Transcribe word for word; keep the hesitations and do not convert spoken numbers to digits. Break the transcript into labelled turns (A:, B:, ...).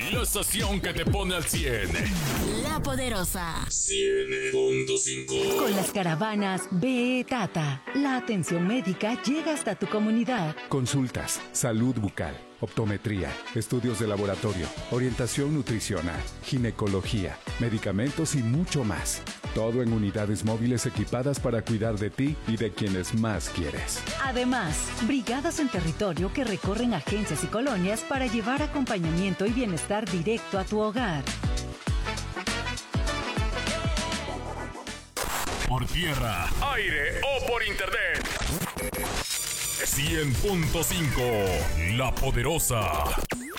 A: La estación que te pone al cien.
B: La Poderosa.
A: cien punto cinco.
C: Con las caravanas B E Tata, la atención médica llega hasta tu comunidad.
D: Consultas, salud bucal, optometría, estudios de laboratorio, orientación nutricional, ginecología, medicamentos y mucho más. Todo en unidades móviles equipadas para cuidar de ti y de quienes más quieres.
C: Además, brigadas en territorio que recorren agencias y colonias para llevar acompañamiento y bienestar directo a tu hogar.
A: Por tierra, aire o por internet. cien punto cinco. La Poderosa.